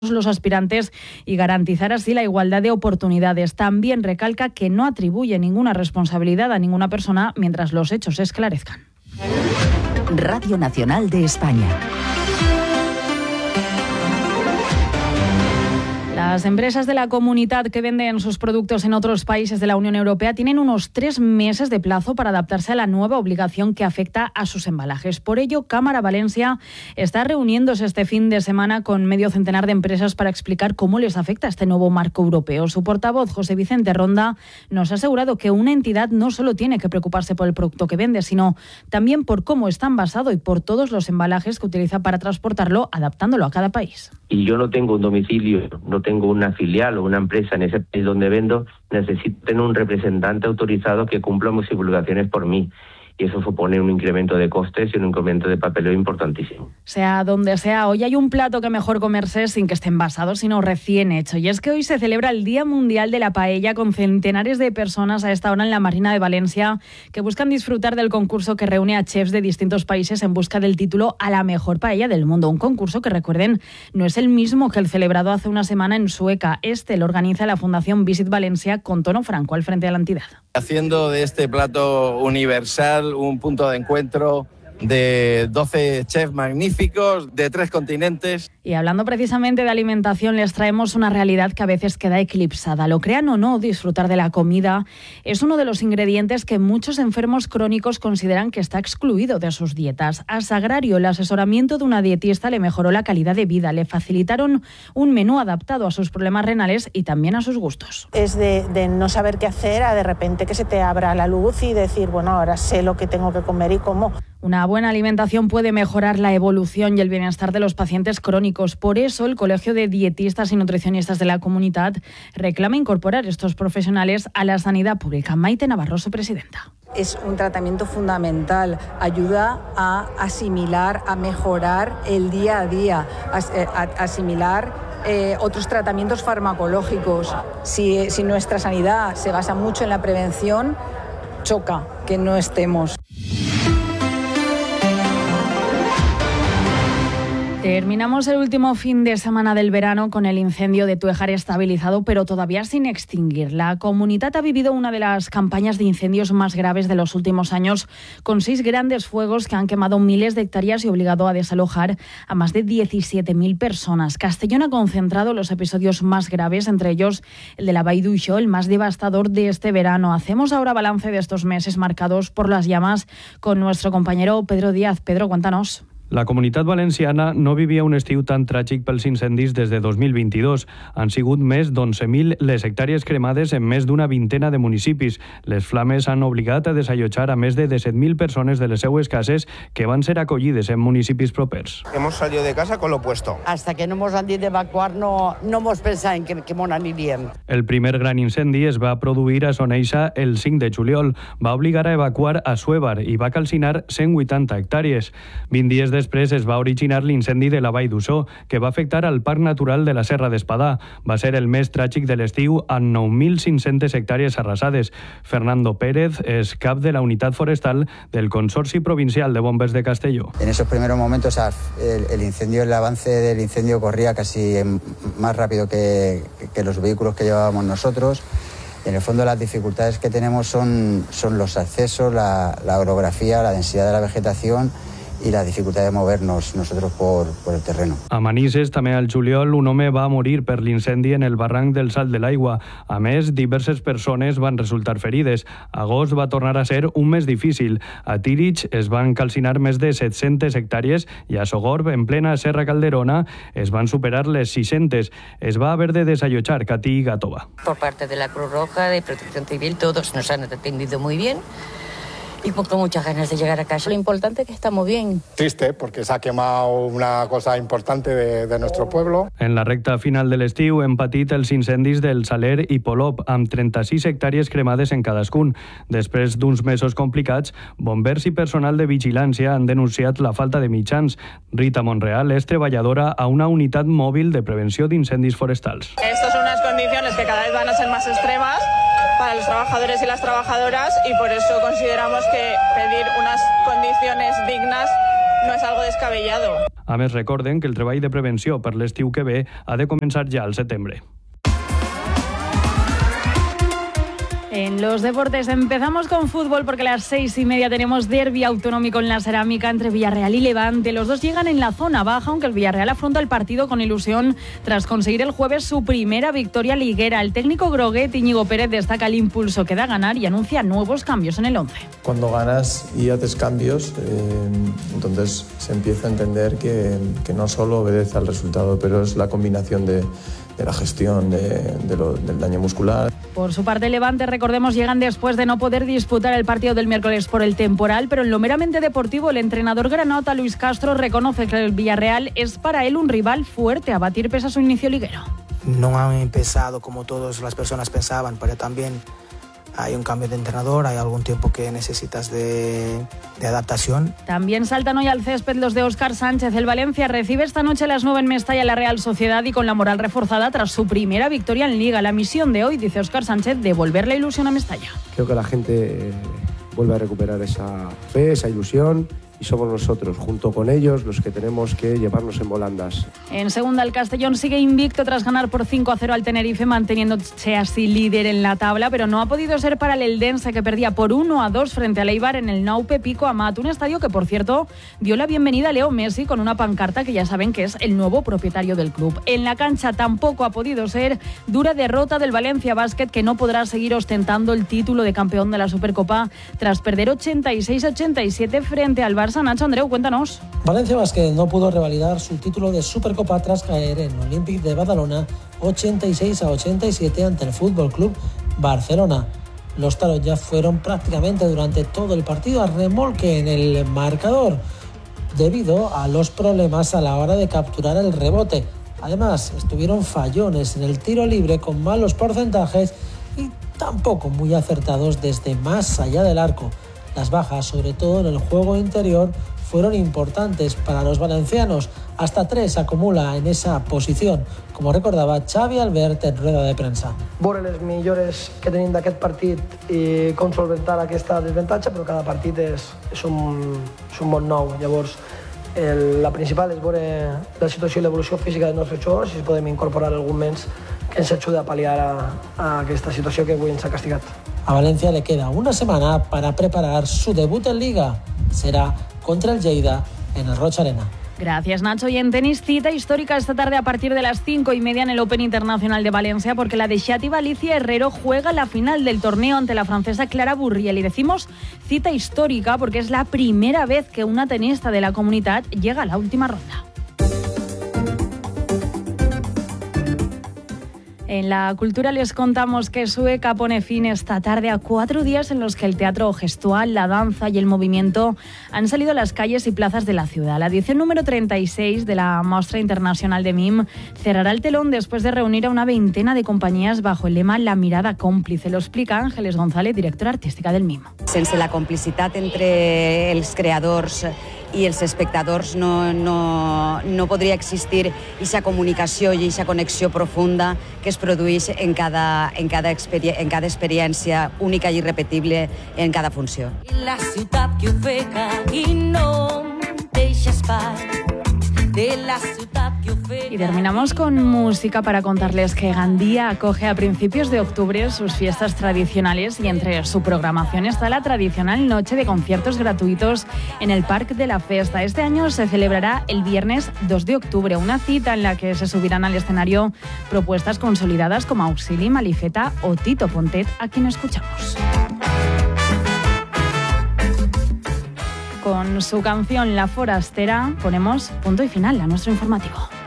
los aspirantes y garantizar así la igualdad de oportunidades. También recalca que no atribuye ninguna responsabilidad a ninguna persona mientras los hechos se esclarezcan. Radio Nacional de España. Las empresas de la Comunitat que venden sus productos en otros países de la Unión Europea tienen unos 3 meses de plazo para adaptarse a la nueva obligación que afecta a sus embalajes. Por ello, Cámara Valencia está reuniéndose este fin de semana con medio centenar de empresas para explicar cómo les afecta este nuevo marco europeo. Su portavoz, José Vicente Ronda, nos ha asegurado que una entidad no solo tiene que preocuparse por el producto que vende, sino también por cómo está envasado y por todos los embalajes que utiliza para transportarlo, adaptándolo a cada país. Y yo no tengo un domicilio, no tengo una filial o una empresa en ese país donde vendo, necesito tener un representante autorizado que cumpla mis obligaciones por mí. Y eso supone un incremento de costes y un incremento de papeleo importantísimo. Sea donde sea, hoy hay un plato que mejor comerse sin que esté envasado, sino recién hecho. Y es que hoy se celebra el Día Mundial de la Paella, con centenares de personas a esta hora en la Marina de Valencia que buscan disfrutar del concurso que reúne a chefs de distintos países en busca del título a la mejor paella del mundo. Un concurso que, recuerden, no es el mismo que el celebrado hace una semana en Sueca. Este lo organiza la Fundación Visit Valencia con Tono Franco al frente de la entidad. Haciendo de este plato universal un punto de encuentro de 12 chefs magníficos de 3 continentes. Y hablando precisamente de alimentación, les traemos una realidad que a veces queda eclipsada. Lo crean o no, disfrutar de la comida es uno de los ingredientes que muchos enfermos crónicos consideran que está excluido de sus dietas. A Sagrario, el asesoramiento de una dietista le mejoró la calidad de vida, le facilitaron un menú adaptado a sus problemas renales y también a sus gustos. Es de no saber qué hacer a de repente que se te abra la luz y decir, bueno, ahora sé lo que tengo que comer y cómo. Una buena alimentación puede mejorar la evolución y el bienestar de los pacientes crónicos. Por eso, el Colegio de Dietistas y Nutricionistas de la Comunitat reclama incorporar estos profesionales a la sanidad pública. Maite Navarro, su presidenta. Es un tratamiento fundamental, ayuda a asimilar, a mejorar el día a día, a asimilar otros tratamientos farmacológicos. Si nuestra sanidad se basa mucho en la prevención, choca que no estemos. Terminamos el último fin de semana del verano con el incendio de Tuejar estabilizado, pero todavía sin extinguir. La Comunitat ha vivido una de las campañas de incendios más graves de los últimos años, con 6 grandes fuegos que han quemado miles de hectáreas y obligado a desalojar a más de 17.000 personas. Castellón ha concentrado los episodios más graves, entre ellos el de la Vall d'Uixó, el más devastador de este verano. Hacemos ahora balance de estos meses marcados por las llamas con nuestro compañero Pedro Díaz. Pedro, cuéntanos. La Comunitat Valenciana no vivia un estiu tan tràgic pels incendis des de 2022. Han sigut més d'11.000 les hectàrees cremades en més d'una vintena de municipis. Les flames han obligat a desallotjar a més de 17.000 persones de les seues cases que van ser acollides en municipis propers. Hemos salido de casa con lo opuesto. Hasta que no hemos han dit d'evacuar no hemos pensat en que m'on aniríem. El primer gran incendi es va produir a Soneixa el 5 de juliol. Va obligar a evacuar a Suévar i va calcinar 180 hectàrees. 20 dies després es va originar l'incendi de la Vall d'Uixó, que va afectar al Parc Natural de la Serra d'Espadà. Va ser el més tràgic de l'estiu, amb 9.500 hectàrees arrasades. Fernando Pérez es cap de la unitat forestal del Consorci Provincial de Bombers de Castelló. En esos primeros momentos el avance del incendio corría casi más rápido que los vehículos que llevábamos nosotros. En el fondo las dificultades que tenemos son los accesos, la orografía, la densidad de la vegetación i la dificultat de movernos nosotros por el terreno. A Manises, també al juliol, un home va morir per l'incendi en el barranc del Salt de l'Aigua. A més, diverses persones van resultar ferides. Agost va tornar a ser un mes difícil. A Tírig es van calcinar més de 700 hectàrees i a Sogorb, en plena Serra Calderona, es van superar les 600. Es va haver de desallotjar Catí i Gàtova. Por parte de la Cruz Roja, de Protección Civil, todos nos han atendido muy bien. Y con muchas ganas de llegar a casa. Lo importante es que estamos bien. Triste, porque se ha quemado una cosa importante de nuestro pueblo. En la recta final de l'estiu hem patit els incendis del Saler i Polop, amb 36 hectàrees cremades en cadascun. Després d'uns mesos complicats, bombers i personal de vigilància han denunciat la falta de mitjans. Rita Monreal és treballadora a una unitat mòbil de prevenció d'incendis forestals. Estas son unas condiciones que cada vez van a ser más extremas para los trabajadores y las trabajadoras, y por eso consideramos que pedir unas condiciones dignas no es algo descabellado. A més, recorden que el treball de prevenció per l'estiu que ve ha de començar ja al setembre. En los deportes empezamos con fútbol porque a las 6:30 tenemos derbi autonómico en la Cerámica entre Villarreal y Levante. Los dos llegan en la zona baja, aunque el Villarreal afronta el partido con ilusión tras conseguir el jueves su primera victoria liguera. El técnico groguet Íñigo Pérez destaca el impulso que da ganar y anuncia nuevos cambios en el 11. Cuando ganas y haces cambios, entonces se empieza a entender que no solo obedece al resultado, pero es la combinación de la gestión del daño muscular. Por su parte, Levante, recordemos, llegan después de no poder disputar el partido del miércoles por el temporal, pero en lo meramente deportivo, el entrenador granota Luis Castro reconoce que el Villarreal es para él un rival fuerte a batir pese a su inicio liguero. No han empezado como todas las personas pensaban, pero también hay un cambio de entrenador, hay algún tiempo que necesitas de adaptación. También saltan hoy al césped los de Óscar Sánchez. El Valencia recibe esta noche a las 9 en Mestalla la Real Sociedad y con la moral reforzada tras su primera victoria en Liga. La misión de hoy, dice Óscar Sánchez, devolver la ilusión a Mestalla. Creo que la gente vuelve a recuperar esa fe, esa ilusión, y somos nosotros, junto con ellos, los que tenemos que llevarnos en volandas. En segunda, el Castellón sigue invicto tras ganar por 5-0 al Tenerife, manteniéndose así líder en la tabla, pero no ha podido ser para el Eldense, que perdía por 1-2 frente al Eibar en el Nou Pico Amat, un estadio que, por cierto, dio la bienvenida a Leo Messi con una pancarta que ya saben que es el nuevo propietario del club. En la cancha tampoco ha podido ser, dura derrota del Valencia Basket, que no podrá seguir ostentando el título de campeón de la Supercopa tras perder 86-87 frente al Barça. Nacho, Andreu, cuéntanos. Valencia Basket no pudo revalidar su título de Supercopa tras caer en Olímpic de Badalona 86-87 ante el Fútbol Club Barcelona. Los taros ya fueron prácticamente durante todo el partido a remolque en el marcador debido a los problemas a la hora de capturar el rebote. Además, estuvieron fallones en el tiro libre con malos porcentajes y tampoco muy acertados desde más allá del arco. Las bajas, sobre todo en el juego interior, fueron importantes para los valencianos. Hasta 3 acumula en esa posición, como recordava Xavi Albert en rueda de premsa. Veure les millores que tenim d'aquest partit i com solventar aquesta desavantatge, però cada partit és un món nou. Llavors, la principal és veure la situació i l'evolució física dels nostres jugadors i si podem incorporar elements que ens ajudi a pal·liar a aquesta situació que avui ens ha castigat. A Valencia le queda una semana para preparar su debut en Liga. Será contra el Lleida en el Roig Arena. Gracias, Nacho. Y en tenis, cita histórica esta tarde a partir de las 5:30 en el Open Internacional de Valencia, porque la de Xativa Alicia Herrero juega la final del torneo ante la francesa Clara Burriel. Y decimos cita histórica porque es la primera vez que una tenista de la comunidad llega a la última ronda. En la cultura les contamos que Sueca pone fin esta tarde a 4 días en los que el teatro gestual, la danza y el movimiento han salido a las calles y plazas de la ciudad. La edición número 36 de la Mostra Internacional de MIM cerrará el telón después de reunir a una veintena de compañías bajo el lema La mirada còmplice. Lo explica Ángeles González, directora artística del MIM. Sense la complicitat entre els creadors i els espectadors no podria existir aquesta comunicació i aquesta connexió profunda que es produeix en cada experiència única i irrepetible en cada funció. La ciutat que ofega i no deixa espai. Y terminamos con música para contarles que Gandía acoge a principios de octubre sus fiestas tradicionales y entre su programación está la tradicional noche de conciertos gratuitos en el Parc de la Festa. Este año se celebrará el viernes 2 de octubre, una cita en la que se subirán al escenario propuestas consolidadas como Auxili, Malifeta o Tito Pontet, a quien escuchamos. Con su canción La Forastera ponemos punto y final a nuestro informativo.